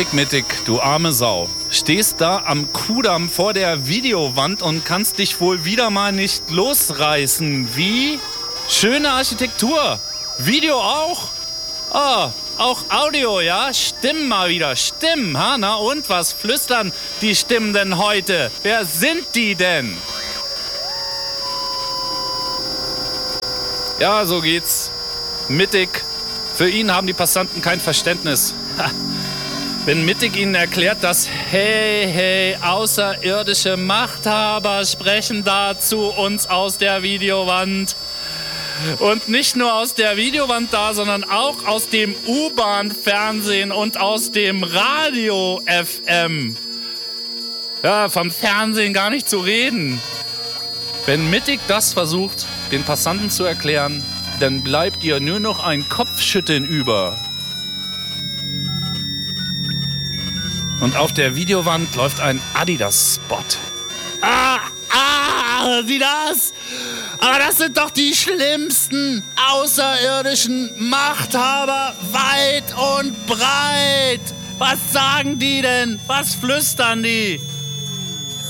Mittig, du arme Sau. Stehst da am Kudamm vor der Videowand und kannst dich wohl wieder mal nicht losreißen. Wie? Schöne Architektur. Video auch? Ah, auch Audio, ja? Stimmen mal wieder. Stimmen, ha? Na und, was flüstern die Stimmen denn heute? Wer sind die denn? Ja, so geht's. Mittig. Für ihn haben die Passanten kein Verständnis. Ha. Wenn Mittig ihnen erklärt, dass hey, außerirdische Machthaber sprechen da zu uns aus der Videowand. Und nicht nur aus der Videowand da, sondern auch aus dem U-Bahn-Fernsehen und aus dem Radio-FM. Ja, vom Fernsehen gar nicht zu reden. Wenn Mittig das versucht, den Passanten zu erklären, dann bleibt ihr nur noch ein Kopfschütteln über. Und auf der Videowand läuft ein Adidas-Spot. Sieh das? Aber das sind doch die schlimmsten außerirdischen Machthaber weit und breit. Was sagen die denn? Was flüstern die?